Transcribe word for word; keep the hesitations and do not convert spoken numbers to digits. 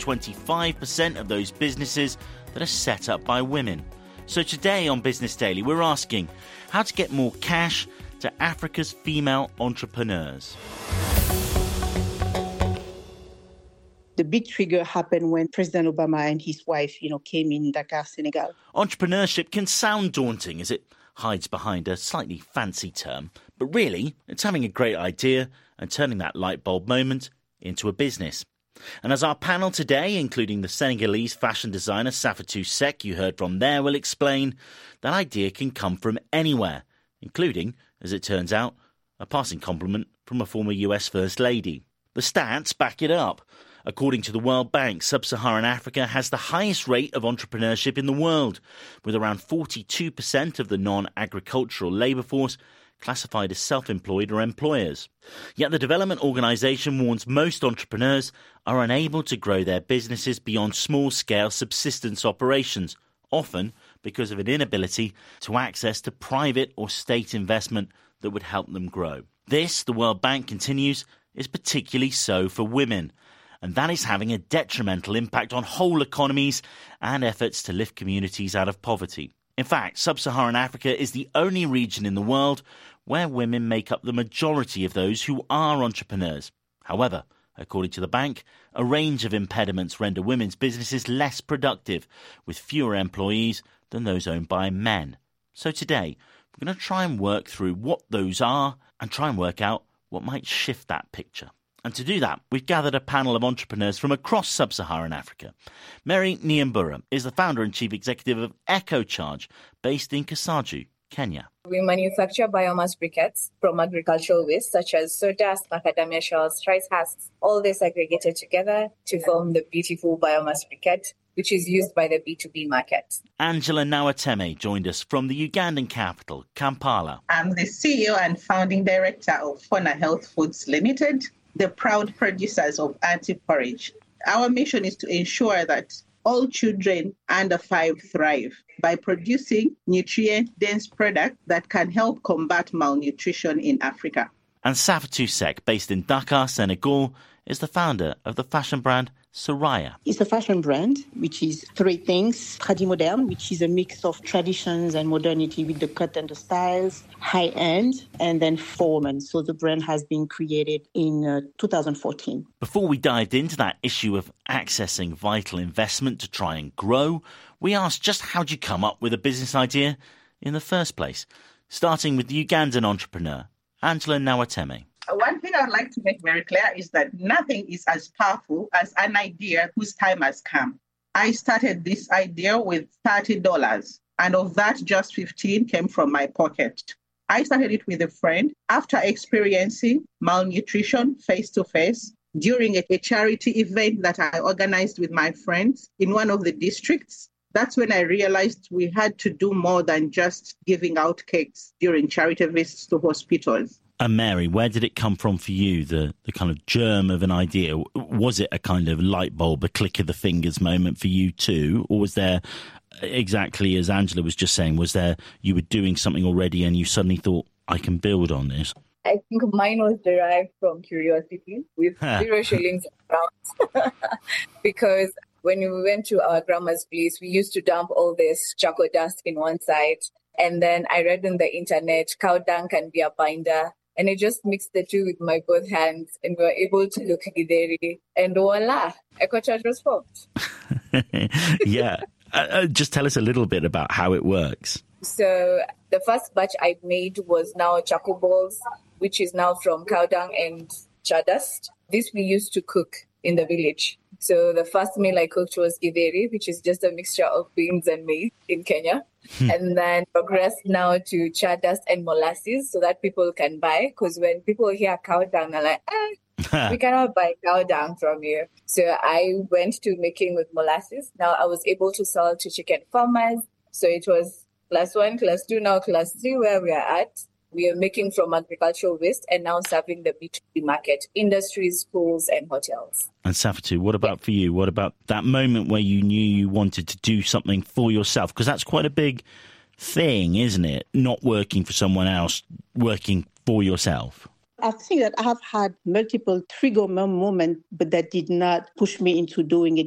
twenty-five percent of those businesses that are set up by women. So today on Business Daily, we're asking how to get more cash to Africa's female entrepreneurs. The big trigger happened when President Obama and his wife, you know, came in Dakar, Senegal. Entrepreneurship can sound daunting as it hides behind a slightly fancy term, but really, it's having a great idea and turning that light bulb moment into a business. And as our panel today, including the Senegalese fashion designer Safatou Seck you heard from there, will explain, that idea can come from anywhere, including, as it turns out, a passing compliment from a former U S First Lady. The stats back it up. According to the World Bank, Sub-Saharan Africa has the highest rate of entrepreneurship in the world, with around forty-two percent of the non-agricultural labour force classified as self-employed or employers. Yet the Development Organisation warns most entrepreneurs are unable to grow their businesses beyond small-scale subsistence operations, often because of an inability to access to private or state investment that would help them grow. This, the World Bank continues, is particularly so for women, and that is having a detrimental impact on whole economies and efforts to lift communities out of poverty. In fact, Sub-Saharan Africa is the only region in the world where women make up the majority of those who are entrepreneurs. However, according to the bank, a range of impediments render women's businesses less productive, with fewer employees than those owned by men. So today, we're going to try and work through what those are and try and work out what might shift that picture. And to do that, we've gathered a panel of entrepreneurs from across Sub-Saharan Africa. Mary Nyambura is the founder and chief executive of EcoCharge, based in Kasaju, Kenya. We manufacture biomass briquettes from agricultural waste, such as sawdust, macadamia shells, rice husks, all this aggregated together to form the beautiful biomass briquette, which is used by the B two B market. Angela Nawateme joined us from the Ugandan capital, Kampala. I'm the C E O and founding director of Fauna Health Foods Limited, the proud producers of anti-porridge. Our mission is to ensure that all children under five thrive by producing nutrient-dense products that can help combat malnutrition in Africa. And Safatou Seck, based in Dakar, Senegal, is the founder of the fashion brand Soraya. It's a fashion brand, which is three things. Tradimoderne, which is a mix of traditions and modernity with the cut and the styles, high-end, and then formal. So the brand has been created in uh, two thousand fourteen. Before we dived into that issue of accessing vital investment to try and grow, we asked just how did you come up with a business idea in the first place? Starting with the Ugandan entrepreneur, Angela Nawateme. One thing I would like to make very clear is that nothing is as powerful as an idea whose time has come. I started this idea with thirty dollars, and of that, just fifteen came from my pocket. I started it with a friend after experiencing malnutrition face-to-face during a, a charity event that I organized with my friends in one of the districts. That's when I realized we had to do more than just giving out cakes during charity visits to hospitals. And Mary, where did it come from for you, the, the kind of germ of an idea? Was it a kind of light bulb, a click of the fingers moment for you too? Or was there, exactly as Angela was just saying, was there, you were doing something already and you suddenly thought, I can build on this? I think mine was derived from curiosity with zero shillings around. Because when we went to our grandma's place, we used to dump all this charcoal dust in one side. And then I read on the internet, cow dung can be a binder. And I just mixed the two with my both hands and we were able to look gideri. And voila, EcoCharge was formed. Yeah. Uh, just tell us a little bit about how it works. So the first batch I made was now charcoal balls, which is now from cow dung and sawdust. This we used to cook in the village. So the first meal I cooked was githeri, which is just a mixture of beans and maize in Kenya. And then progressed now to sawdust and molasses so that people can buy. Because when people hear cow dung, they're like, ah, we cannot buy cow dung from you. So I went to making with molasses. Now I was able to sell to chicken farmers. So it was class one, class two, now class three where we are at. We are making from agricultural waste and now serving the B two B market, industries, schools and hotels. And Safatou, what about yeah. for you? What about that moment where you knew you wanted to do something for yourself? Because that's quite a big thing, isn't it? Not working for someone else, working for yourself. I think that I have had multiple trigger moments, but that did not push me into doing it.